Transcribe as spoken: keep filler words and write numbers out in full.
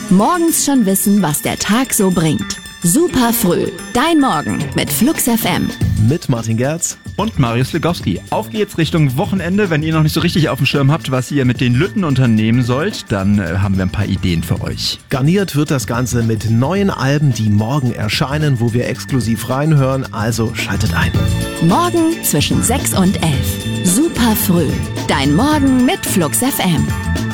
Morgens schon wissen, was der Tag so bringt. Super früh. Dein Morgen mit Flux F M. Mit Martin Gerz. Und Marius Legowski. Auf geht's Richtung Wochenende. Wenn ihr noch nicht so richtig auf dem Schirm habt, was ihr mit den Lütten unternehmen sollt, dann äh, haben wir ein paar Ideen für euch. Garniert wird das Ganze mit neuen Alben, die morgen erscheinen, wo wir exklusiv reinhören. Also schaltet ein. Morgen zwischen sechs und elf. Super früh. Dein Morgen mit Flux F M.